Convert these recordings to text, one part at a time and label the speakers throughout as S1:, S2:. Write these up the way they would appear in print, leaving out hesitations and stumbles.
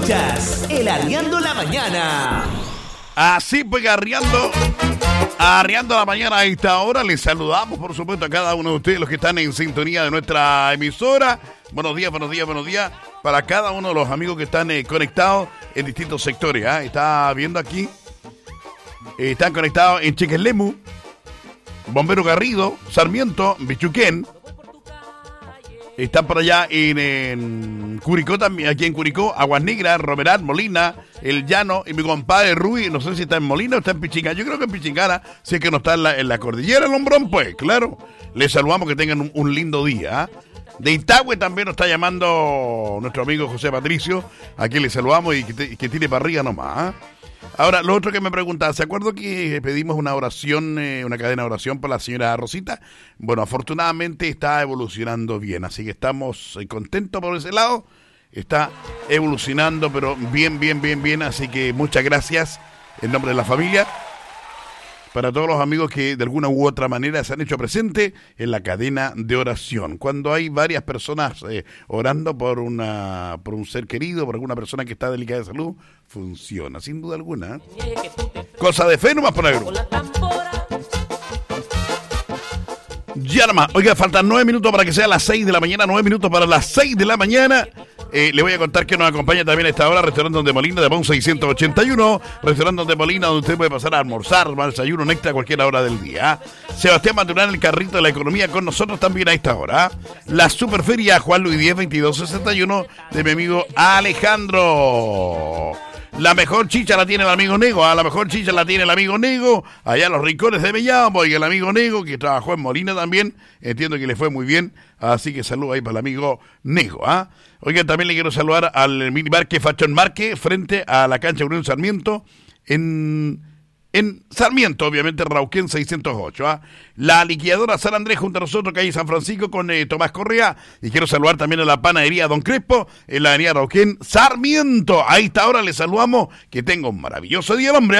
S1: Escuchas el Arriando la Mañana.
S2: Así pues, arriando la mañana a esta hora. Les saludamos, por supuesto, a cada uno de ustedes, los que están en sintonía de nuestra emisora. Buenos días para cada uno de los amigos que están conectados en distintos sectores. Está viendo aquí, están conectados en Chiquelemu, Bombero Garrido, Sarmiento, Bichuquén. Están por allá en Curicó también, aquí en Curicó, Aguas Negras, Romeral, Molina, El Llano y mi compadre Rui, no sé si está en Molina o está en Pichingana. Yo creo que en Pichingana, si es que no está en la cordillera El Hombrón, pues, claro. Les saludamos, que tengan un lindo día. De Itagüe también nos está llamando nuestro amigo José Patricio, a quien le saludamos y que tire para arriba nomás. Ahora, lo otro que me preguntaba, ¿se acuerdan que pedimos una oración, una cadena de oración para la señora Rosita? Bueno, afortunadamente está evolucionando bien, así que estamos contentos por ese lado. Está evolucionando, pero bien, así que muchas gracias en nombre de la familia. Para todos los amigos que de alguna u otra manera se han hecho presente en la cadena de oración. Cuando hay varias personas orando por un ser querido, por alguna persona que está delicada de salud, funciona, sin duda alguna. Cosa de fe nomás, por negro. Ya nomás. Oiga, faltan 9 minutos para que sea las 6 de la mañana, 9 minutos para las 6 de la mañana. Le voy a contar que nos acompaña también a esta hora Restaurante Donde Molina de Pon 681, Restaurante Donde Molina, donde usted puede pasar a almorzar, al desayuno, un extra a cualquier hora del día. Sebastián Maturán, el carrito de la economía, con nosotros también a esta hora. La Superferia Juan Luis 10, 2261 de mi amigo Alejandro. La mejor chicha la tiene el amigo Nego, la mejor chicha la tiene el amigo Nego, allá en los rincones de Mellamo, y el amigo Nego, que trabajó en Molina también, entiendo que le fue muy bien, así que saludo ahí para el amigo Nego, Oigan, también le quiero saludar al minimarque Fashion Market, frente a la cancha Unión Sarmiento, en Sarmiento, obviamente, Rauquén 608. La liquidadora San Andrés junto a nosotros, calle San Francisco, con Tomás Correa. Y quiero saludar también a la panadería Don Crespo, en la avenida Rauquén, Sarmiento. A esta hora les saludamos. Que tenga un maravilloso día el hombre,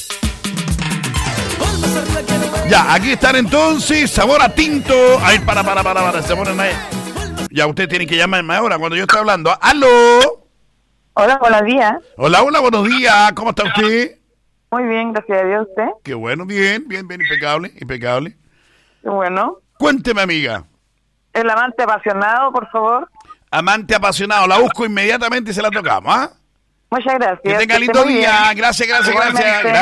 S2: Ya, aquí están entonces, sabor a tinto. Ahí, para, se ponen ahí. Ya, usted tiene que llamarme ahora cuando yo estoy hablando. ¡Aló!
S3: Hola, buenos días.
S2: Hola, buenos días. ¿Cómo está usted?
S3: Muy bien, gracias a Dios, ¿usted?
S2: Qué bueno, bien, impecable.
S3: Qué bueno.
S2: Cuénteme, amiga.
S3: El amante apasionado, por favor.
S2: Amante apasionado, la busco inmediatamente y se la tocamos,
S3: Muchas gracias.
S2: Que tenga lindo día. Gracias.